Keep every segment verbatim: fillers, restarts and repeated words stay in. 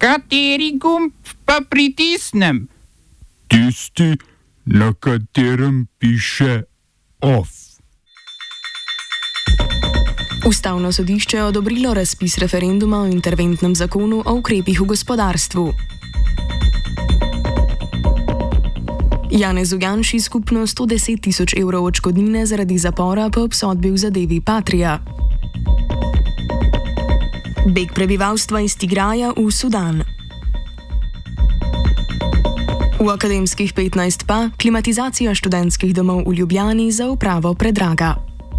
Kateri gumb pa pritisnem? Tisti, na katerem piše OF. Ustavno sodišče je odobrilo razpis referenduma o interventnem zakonu o ukrepih v gospodarstvu. Janezu Janši skupno sto deset tisoč evrov odškodnine zaradi zapora po obsodbi v zadevi Patria. Beg prebivalstva iz Tigraja v Sudan. V akademskih petnajst pa klimatizacija študentskih domov v Ljubljani za upravo predraga.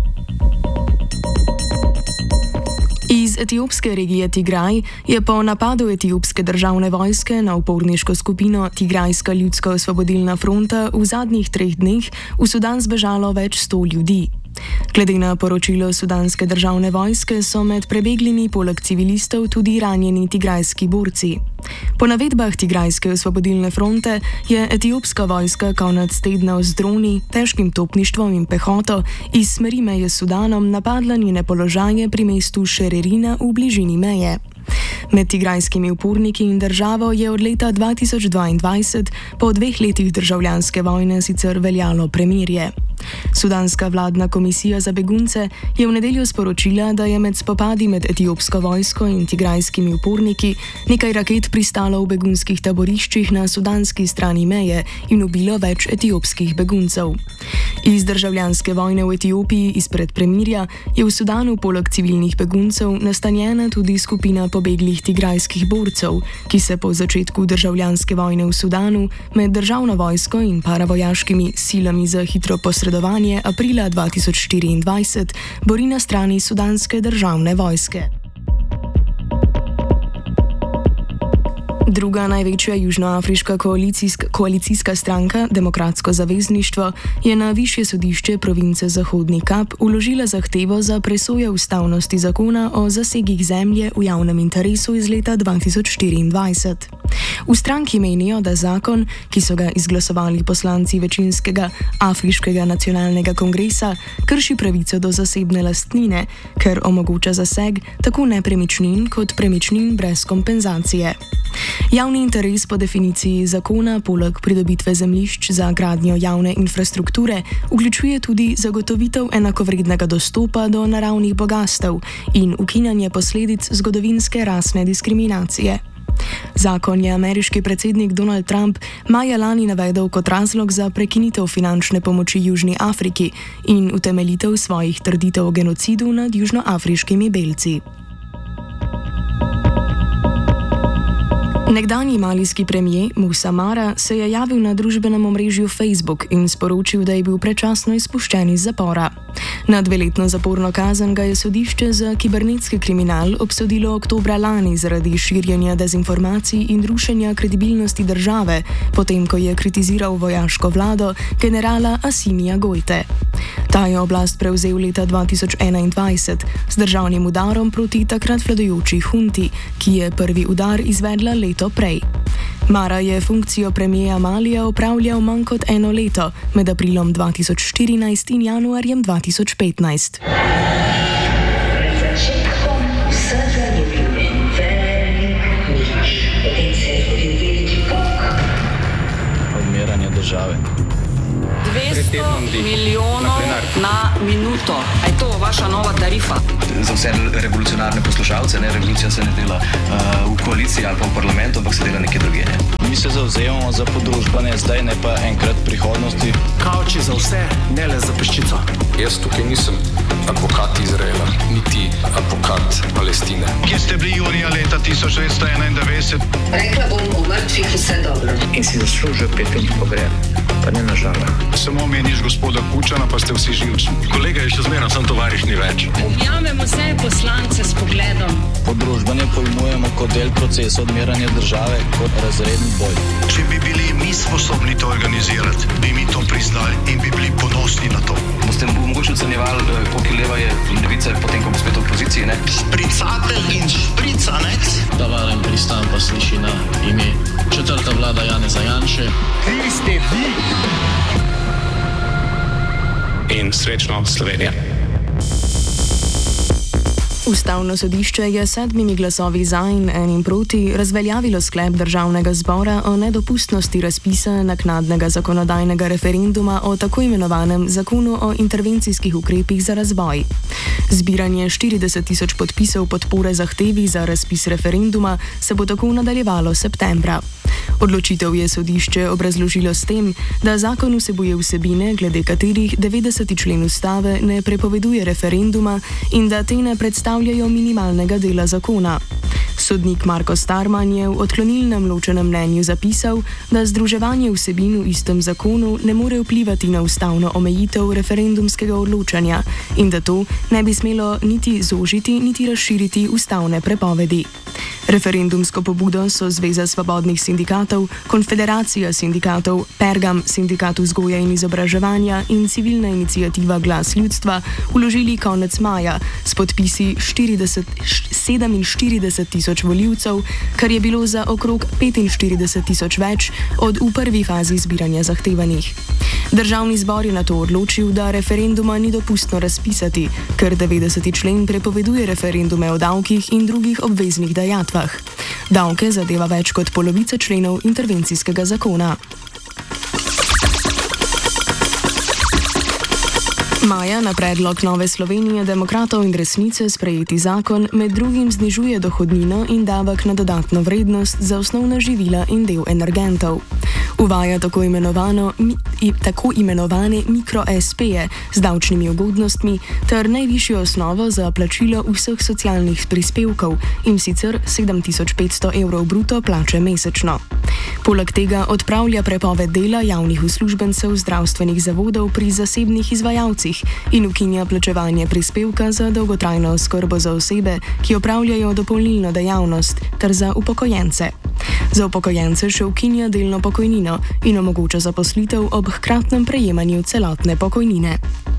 Iz etiopske regije Tigraj je po napadu etiopske državne vojske na uporniško skupino Tigrajska ljudska osvobodilna fronta v zadnjih treh dneh v Sudan zbežalo več sto ljudi. Glede na poročilo sudanske državne vojske so med prebeglimi poleg civilistov tudi ranjeni tigrajski borci. Po navedbah Tigrajske osvobodilne fronte je etiopska vojska konec tedna z droni, težkim topništvom in pehoto iz smeri meje s Sudanom napadla njene položaje pri mestu Šererina v bližini meje. Med tigrajskimi uporniki in državo je od leta dva tisoč dvaindvajset po dveh letih državljanske vojne sicer veljalo premirje. Sudanska vladna komisija za begunce je v nedeljo sporočila, da je med spopadi med etiopsko vojsko in tigrajskimi uporniki nekaj raket pristalo v begunskih taboriščih na sudanski strani meje in ubilo več etiopskih beguncev. Iz državljanske vojne v Etiopiji izpred premirja je v Sudanu poleg civilnih beguncev nastanjena tudi skupina pobeglih tigrajskih borcev, ki se po začetku državljanske vojne v Sudanu med državno vojsko in paravojaškimi silami za hitro posredovanje aprila dva tisoč štiriindvajset bori na strani sudanske državne vojske. Druga največja južnoafriška koalicijska, koalicijska stranka, Demokratsko zavezništvo, je na višje sodišče province Zahodni Kap vložila zahtevo za presojo ustavnosti zakona o zasegih zemlje v javnem interesu iz leta dva tisoč štiriindvajset. V stranki menijo, da zakon, ki so ga izglasovali poslanci večinskega Afriškega nacionalnega kongresa, krši pravico do zasebne lastnine, ker omogoča zaseg tako nepremičnin kot premičnin brez kompenzacije. Javni interes po definiciji zakona poleg pridobitve zemljišč za gradnjo javne infrastrukture vključuje tudi zagotovitev enakovrednega dostopa do naravnih bogastev in ukinjanje posledic zgodovinske rasne diskriminacije. Zakon je ameriški predsednik Donald Trump maja lani navedel kot razlog za prekinitev finančne pomoči Južni Afriki in utemeljitev svojih trditev o genocidu nad južnoafriškimi belci. Nekdanji malijski premijer Musa Mara se je javil na družbenem omrežju Facebook in sporočil, da je bil predčasno izpuščen iz zapora. Na dveletno zaporno kazen ga je sodišče za kibernetski kriminal obsodilo oktobra lani zaradi širjenja dezinformacij in rušenja kredibilnosti države, potem ko je kritiziral vojaško vlado generala Asimija Gojte. Ta je oblast prevzel leta dva tisoč enaindvajset z državnim udarom proti takrat vladajoči hunti, ki je prvi udar izvedla leto prej. Mara je funkcijo premijeja Malija opravljal manj kot eno leto, med aprilom dva tisoč štirinajst in januarjem dva tisoč petnajst. Odmeranje države. dvesto milijonov na minuto. A je to vaša nova tarifa? Za vse revolucionarne poslušalce, ne, revolucija se ne dela uh, v koaliciji ali pa v parlamentu, ampak se dela nekje drugje. Ne. Mi se zavzemamo za podružbane, zdaj ne pa enkrat prihodnosti. Kavči za vse, ne le za peščico. Jaz tukaj nisem advokat Izraela, niti advokat Palestine. Kje ste bili junija leta tisoč devetsto enaindevetdeset? Rekla bom o mrtvih vse dobro. In si zaslužil pet minut pogreb, pa ne na žalost. Samo meniš gospoda Kučana, pa ste vsi živčni. Kolega je še zmeraj, sam tovariš ni več. Objavljamo vse poslance s pogledom. Podružbane pojmujemo kot del procesa odmeranja države, kot razredni boj. Če bi bili mi sposobni to organizirati, bi mi to priznali in bi bili ponosni na to. Boste mogoče ocenjevali, koliko leva je levica, potem ko bo spet v opoziciji, ne? Špricatelj in špricanec. Tavalen pristan pa sliši na ime četrta vlada Janeza Janše. Vi ste vi! In srečno Slovenija. Ustavno sodišče je sedmimi glasovi za in enim proti razveljavilo sklep Državnega zbora o nedopustnosti razpisa naknadnega zakonodajnega referenduma o tako imenovanem zakonu o intervencijskih ukrepih za razvoj. Zbiranje štirideset tisoč podpisov podpore zahtevi za razpis referenduma se bo tako nadaljevalo septembra. Odločitev je sodišče obrazložilo s tem, da zakon vsebuje vsebine, glede katerih devetdeseti člen ustave ne prepoveduje referenduma in da te ne predstavljajo minimalnega dela zakona. Sodnik Marko Starman je v odklonilnem ločenem mnenju zapisal, da združevanje vsebin v istem zakonu ne more vplivati na ustavno omejitev referendumskega odločanja in da to ne bi smelo niti zožiti, niti razširiti ustavne prepovedi. Referendumsko pobudo so Zveza svobodnih sindikatov, Konfederacija sindikatov, Pergam, Sindikat vzgoje in izobraževanja in civilna iniciativa Glas ljudstva vložili konec maja s podpisi sedeminštirideset tisoč volivcev, kar je bilo za okrog petinštirideset tisoč več od v prvi fazi zbiranja zahtevanih. Državni zbor je nato odločil, da referenduma ni dopustno razpisati, ker devetdeseti člen prepoveduje referendume o davkih in drugih obveznih dajatvah. Davke zadeva več kot polovica členov intervencijskega zakona. Maja na predlog Nove Slovenije, Demokratov in Resnice sprejeti zakon med drugim znižuje dohodnino in davek na dodatno vrednost za osnovna živila in del energentov. Uvaja tako, imenovano, mi, tako imenovane mikro-es pe-je z davčnimi ugodnostmi ter najvišjo osnovo za plačilo vseh socialnih prispevkov in sicer sedem tisoč petsto evrov bruto plače mesečno. Poleg tega odpravlja prepoved dela javnih uslužbencev zdravstvenih zavodov pri zasebnih izvajalcih in ukinja plačevanje prispevka za dolgotrajno oskrbo za osebe, ki opravljajo dopolnilno dejavnost, ter za upokojence. Za upokojence še ukinja delno pokojnino in omogoča zaposlitev ob hkratnem prejemanju celotne pokojnine.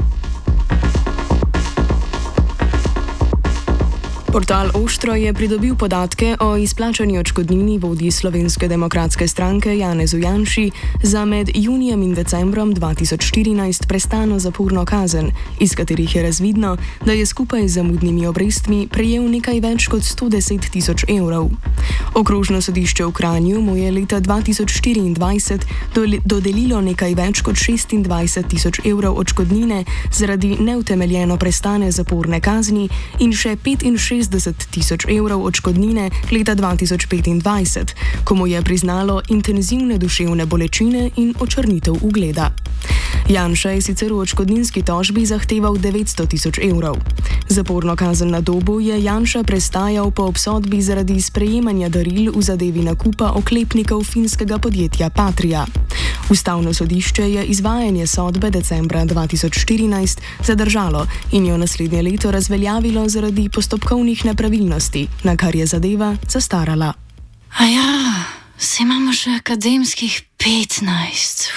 Portal Oštro je pridobil podatke o izplačani odškodnini vodji Slovenske demokratske stranke Janezu Janši za med junijem in decembrom dva tisoč štirinajst prestano zaporno kazen, iz katerih je razvidno, da je skupaj z zamudnimi obrestmi prejel nekaj več kot sto deset tisoč evrov. Okrožno sodišče v Kranju mu je leta dva tisoč štiriindvajset dodelilo nekaj več kot šestindvajset tisoč evrov odškodnine zaradi neutemeljeno prestane zaporne kazni in še petinšestdeset tisoč evrov odškodnine leta dva tisoč petindvajset, ko mu je priznalo intenzivne duševne bolečine in očrnitev ugleda. Janša je sicer v odškodninski tožbi zahteval devetsto tisoč evrov. Zaporno kazen na Dobu je Janša prestajal po obsodbi zaradi sprejemanja daril v zadevi nakupa oklepnikov finskega podjetja Patria. Ustavno sodišče je izvajanje sodbe decembra dva tisoč štirinajst zadržalo in jo naslednje leto razveljavilo zaradi postopkovnih nepravilnosti, na kar je zadeva zastarala. A ja, se imamo še akademskih petnajst.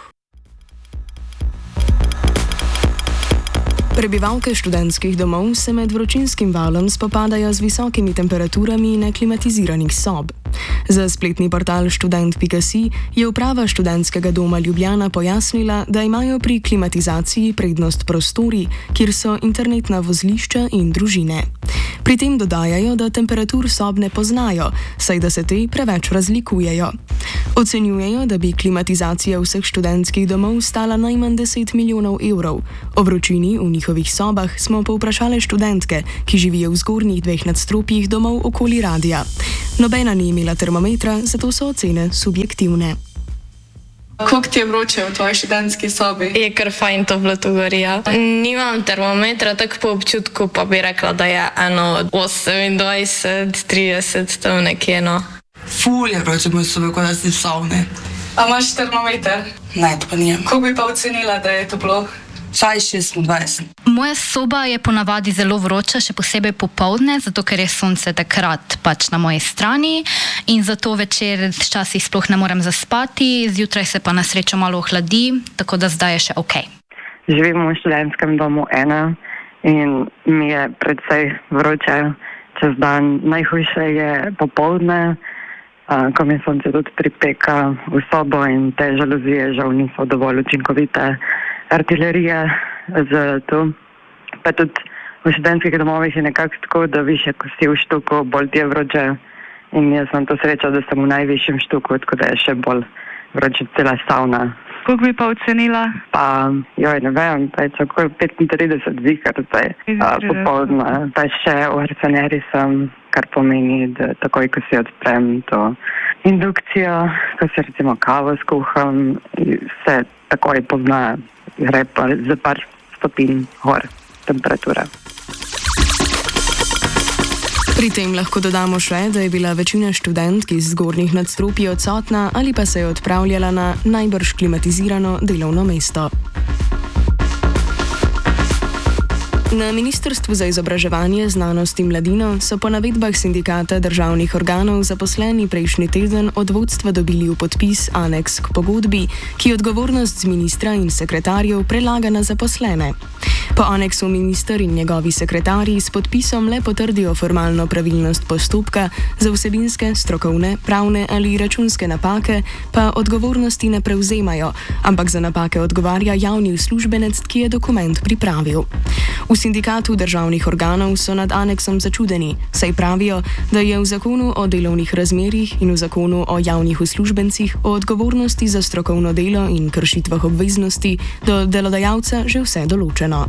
Prebivalke študentskih domov se med vročinskim valom spopadajo z visokimi temperaturami neklimatiziranih sob. Za spletni portal študent pika si je uprava študentskega doma Ljubljana pojasnila, da imajo pri klimatizaciji prednost prostori, kjer so internetna vozlišča in družine. Pri tem dodajajo, da temperatur sob ne poznajo, saj da se te preveč razlikujejo. Ocenjujejo, da bi klimatizacija vseh študentskih domov stala najmanj deset milijonov evrov. O vročini v njihovih sobah smo povprašali študentke, ki živijo v zgornjih dveh nadstropjih domov okoli radia. Nobena ni imela termometra, zato so ocene subjektivne. Koliko ti je vroče v tvoji študentski sobi? Je kar fajn toplo tu gori, ja. Nimam termometra, tako po občutku pa bi rekla, da je eno osemindvajset, trideset, tam nekje, no. Ful je vroče v moji sobi, kot da si v savni. A imaš termometer? Ne, to pa nijem. Koliko bi pa ocenila, da je toplo? Vsaj šestindvajset. Moja soba je ponavadi zelo vroča, še posebej popoldne, zato ker je sonce takrat pač na moji strani in zato večer včasih sploh ne morem zaspati, zjutraj se pa na srečo malo ohladi, tako da zdaj je še ok. Živim v študentskem domu ena in mi je predvsej vroče čez dan. Najhujše je popoldne, ko mi sonce tudi pripeka v sobo in te žaluzije žal niso dovolj učinkovite. Artilerija za to, pa tudi v študentskih domovih je nekako tako, da više ko si v štuku, bolj ti je vroče. In jaz sem to srečal, da sem v najvišjem štuku, tako da je še bolj vroče cela savna. Koliko bi pa ocenila? Pa, joj, ne vem, pa je tako petintrideset zikar zdaj popoldne. Pa še v harcaneri sem, kar pomeni, da takoj, ko si odprem to indukcijo, ko se recimo kavo skuham, se takoj pozna, gre pa za par stopinj gor temperatura. Pri tem lahko dodamo še, da je bila večina študentk iz zgornjih nadstropij odsotna ali pa se je odpravljala na najbrž klimatizirano delovno mesto. Na Ministrstvu za izobraževanje, znanost in mladino so po navedbah sindikata državnih organov zaposleni prejšnji teden od vodstva dobili v podpis aneks k pogodbi, ki odgovornost z ministra in sekretarjev prelaga na zaposlene. Po aneksu minister in njegovi sekretarji s podpisom le potrdijo formalno pravilnost postopka, za vsebinske, strokovne, pravne ali računske napake pa odgovornosti ne prevzemajo, ampak za napake odgovarja javni uslužbenec, ki je dokument pripravil. V sindikatu državnih organov so nad aneksom začudeni, saj pravijo, da je v zakonu o delovnih razmerjih in v zakonu o javnih uslužbencih o odgovornosti za strokovno delo in kršitvah obveznosti do delodajalca že vse določeno.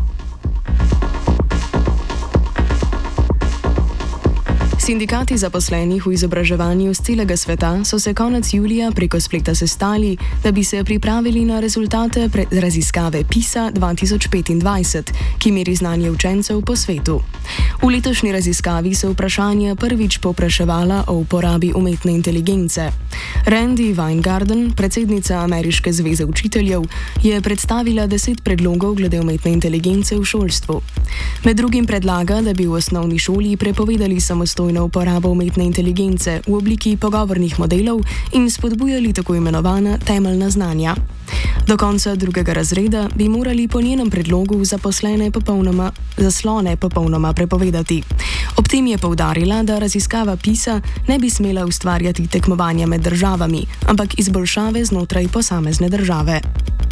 Sindikati zaposlenih v izobraževanju z celega sveta so se konec julija preko spleta sestali, da bi se pripravili na rezultate raziskave PISA dva tisoč petindvajset, ki meri znanje učencev po svetu. V letošnji raziskavi so vprašanja prvič povpraševala o uporabi umetne inteligence. Randy Weingarten, predsednica Ameriške zveze učiteljev, je predstavila deset predlogov glede umetne inteligence v šolstvu. Med drugim predlaga, da bi v osnovni šoli prepovedali samostojno uporabo umetne inteligence v obliki pogovornih modelov in spodbujali tako imenovana temeljna znanja. Do konca drugega razreda bi morali po njenem predlogu zaposlene popolnoma, zaslone popolnoma prepovedati. Ob tem je poudarila, da raziskava PISA ne bi smela ustvarjati tekmovanja med državami, ampak izboljšave znotraj posamezne države.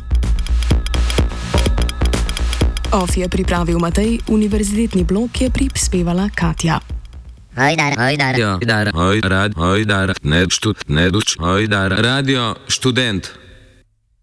Of je pripravil Matej, univerzitetni blok je prispevala Katja. Ojdar, ojdar, ojdar, ojdar, ojdar, ne štud, ne duč, ojdar, radio študent.